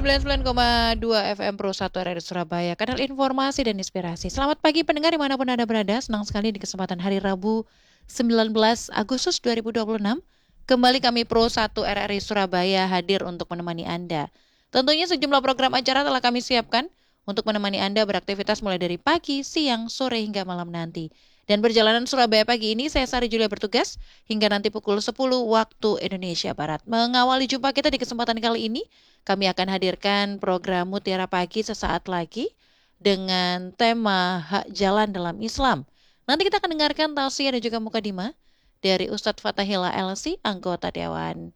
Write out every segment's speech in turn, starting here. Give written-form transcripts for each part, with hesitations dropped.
99,2 FM Pro 1 RRI Surabaya, kanal informasi dan inspirasi. Selamat pagi pendengar dimanapun Anda berada. Senang sekali di kesempatan hari Rabu 19 Agustus 2026. Kembali kami Pro 1 RRI Surabaya hadir untuk menemani Anda. Tentunya sejumlah program acara telah kami siapkan untuk menemani Anda beraktivitas mulai dari pagi, siang, sore hingga malam nanti. Dan perjalanan Surabaya pagi ini saya Sari Julia bertugas hingga nanti pukul 10 waktu Indonesia Barat. Mengawali jumpa kita di kesempatan kali ini, kami akan hadirkan program Mutiara Pagi sesaat lagi dengan tema Hak Jalan dalam Islam. Nanti kita akan dengarkan tausiah dan juga mukadimah dari Ustadz Fathahillah LC, anggota Dewan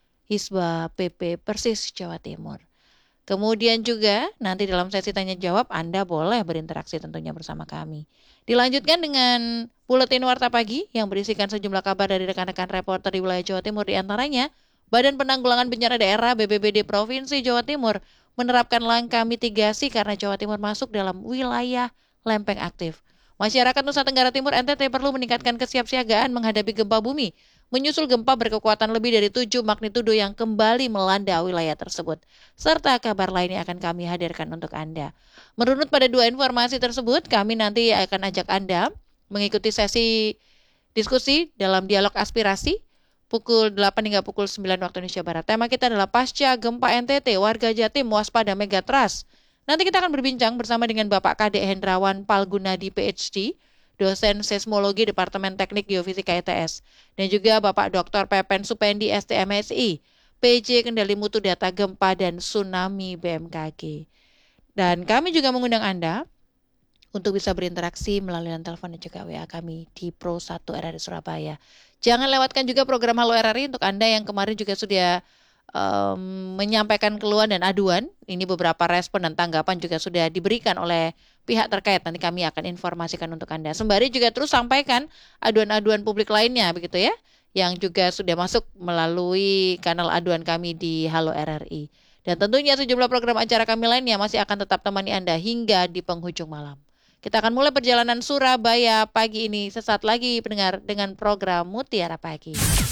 Hizbah PP Persis Jawa Timur. Kemudian juga nanti dalam sesi tanya jawab Anda boleh berinteraksi tentunya bersama kami. Dilanjutkan dengan Buletin Warta Pagi yang berisikan sejumlah kabar dari rekan-rekan reporter di wilayah Jawa Timur, di antaranya Badan Penanggulangan Bencana Daerah BPBD Provinsi Jawa Timur menerapkan langkah mitigasi karena Jawa Timur masuk dalam wilayah lempeng aktif. Masyarakat Nusa Tenggara Timur NTT perlu meningkatkan kesiapsiagaan menghadapi gempa bumi menyusul gempa berkekuatan lebih dari 7 magnitudo yang kembali melanda wilayah tersebut. Serta kabar lainnya akan kami hadirkan untuk Anda. Merunut pada dua informasi tersebut, kami nanti akan ajak Anda mengikuti sesi diskusi dalam dialog aspirasi pukul 8 hingga pukul 9 waktu Indonesia Barat. Tema kita adalah pasca gempa NTT, warga Jatim waspada megatrust. Nanti kita akan berbincang bersama dengan Bapak Kadek Hendrawan Palgunadi PhD, dosen seismologi Departemen Teknik Geofisika ITS, dan juga Bapak Dr. Pepen Supendi STMSI, PJ Kendali Mutu Data Gempa dan Tsunami BMKG. Dan kami juga mengundang Anda untuk bisa berinteraksi melalui telepon dan juga WA kami di Pro 1 RRI Surabaya. Jangan lewatkan juga program Halo RRI untuk Anda yang kemarin juga sudah menyampaikan keluhan dan aduan. Ini beberapa respon dan tanggapan juga sudah diberikan oleh pihak terkait. Nanti kami akan informasikan untuk Anda. Sembari juga terus sampaikan aduan-aduan publik lainnya begitu ya, yang juga sudah masuk melalui kanal aduan kami di Halo RRI. Dan tentunya sejumlah program acara kami lainnya masih akan tetap temani Anda hingga di penghujung malam. Kita akan mulai perjalanan Surabaya pagi ini sesaat lagi pendengar dengan program Mutiara Pagi.